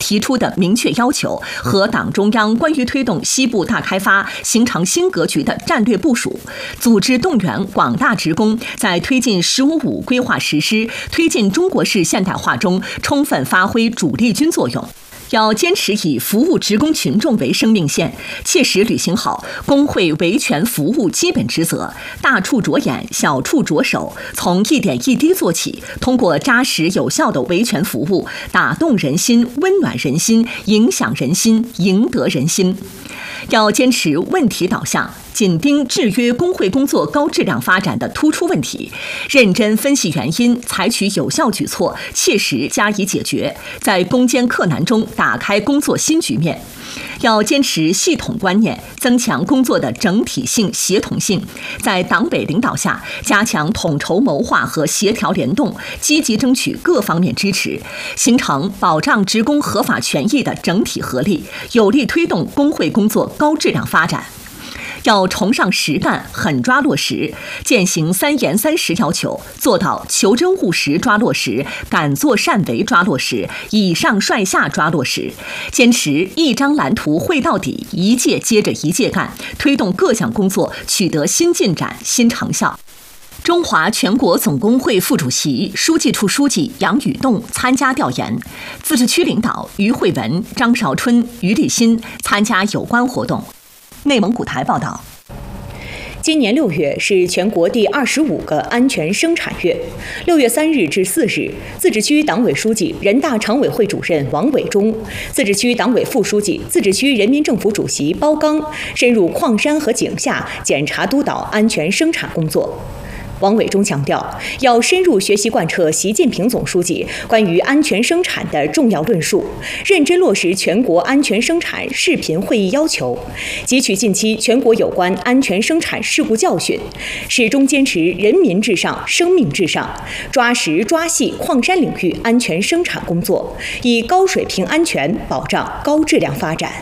提出的明确要求和党中央关于推动西部大开发、形成新格局的战略部署，组织动员广大职工在推进“十五五”规划实施、推进中国式现代化中充分发挥主力军作用。要坚持以服务职工群众为生命线，切实履行好工会维权服务基本职责，大处着眼，小处着手，从一点一滴做起，通过扎实有效的维权服务，打动人心，温暖人心，影响人心，赢得人心。要坚持问题导向，紧盯制约工会工作高质量发展的突出问题，认真分析原因，采取有效举措，切实加以解决，在攻坚克难中打开工作新局面。要坚持系统观念，增强工作的整体性、协同性，在党委领导下加强统筹谋划和协调联动，积极争取各方面支持，形成保障职工合法权益的整体合力，有力推动工会工作高质量发展。要崇尚实干，狠抓落实，践行3严30要求，做到求真务实抓落实，敢作善为抓落实，以上率下抓落实，坚持一张蓝图绘到底，一届接着一届干，推动各项工作取得新进展、新成效。中华全国总工会副主席、书记处书记杨宇栋参加调研，自治区领导于慧文、张绍春、于立新参加有关活动。内蒙古台报道。 今年6月是全国第25个安全生产月。6月3日至4日，自治区党委书记、人大常委会主任王伟忠，自治区党委副书记、自治区人民政府主席包刚深入矿山和井下检查督导安全生产工作。王伟忠强调，要深入学习贯彻习近平总书记关于安全生产的重要论述，认真落实全国安全生产视频会议要求，汲取近期全国有关安全生产事故教训，始终坚持人民至上、生命至上，抓实抓细矿山领域安全生产工作，以高水平安全保障高质量发展。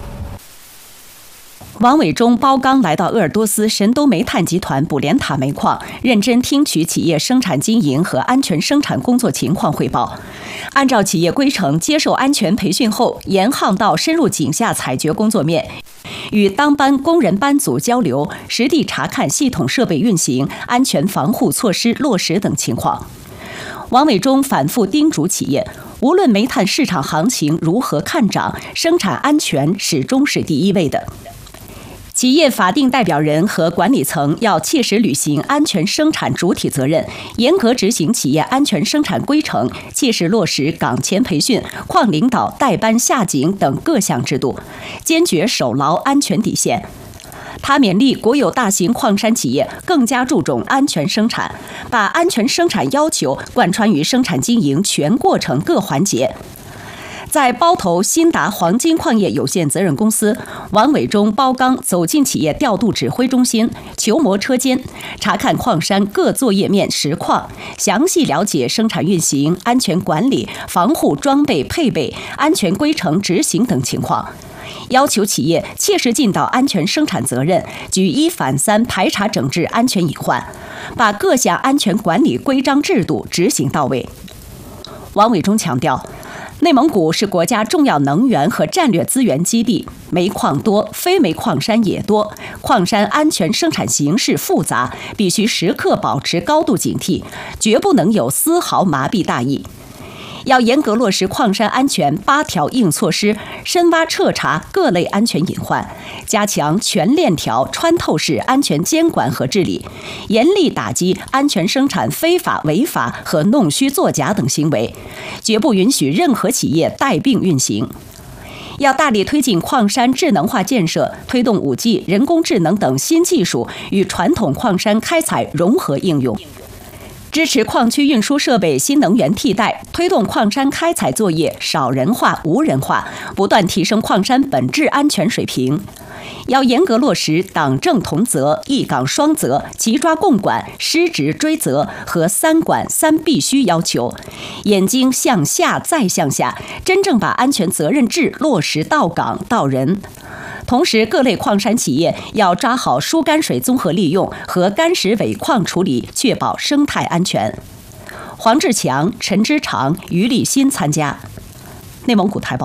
王伟忠、包刚来到鄂尔多斯神都煤炭集团卜连塔煤矿，认真听取企业生产经营和安全生产工作情况汇报。按照企业规程接受安全培训后，沿巷道深入井下采掘工作面，与当班工人班组交流，实地查看系统设备运行、安全防护措施落实等情况。王伟忠反复叮嘱企业，无论煤炭市场行情如何看涨，生产安全始终是第一位的。企业法定代表人和管理层要切实履行安全生产主体责任，严格执行企业安全生产规程，切实落实岗前培训、矿领导带班下井等各项制度，坚决守牢安全底线。他勉励国有大型矿山企业更加注重安全生产，把安全生产要求贯穿于生产经营全过程各环节。在包头新达黄金矿业有限责任公司，王伟忠、包刚走进企业调度指挥中心、球磨车间，查看矿山各作业面实况，详细了解生产运行、安全管理、防护装备配备、安全规程执行等情况。要求企业切实尽到安全生产责任，举一反三排查整治安全隐患，把各项安全管理规章制度执行到位。王伟忠强调，内蒙古是国家重要能源和战略资源基地，煤矿多，非煤矿山也多，矿山安全生产形势复杂，必须时刻保持高度警惕，绝不能有丝毫麻痹大意。要严格落实矿山安全8条硬措施，深挖彻查各类安全隐患，加强全链条穿透式安全监管和治理，严厉打击安全生产非法违法和弄虚作假等行为，绝不允许任何企业带病运行。要大力推进矿山智能化建设，推动5G、人工智能等新技术与传统矿山开采融合应用。支持矿区运输设备新能源替代，推动矿山开采作业少人化、无人化，不断提升矿山本质安全水平。要严格落实党政同责、一岗双责、齐抓共管、失职追责和3管3必须要求，眼睛向下再向下，真正把安全责任制落实到岗到人。同时，各类矿山企业要抓好疏干水综合利用和干石尾矿处理，确保生态安全。黄志强、陈之长、于立新参加。内蒙古台报。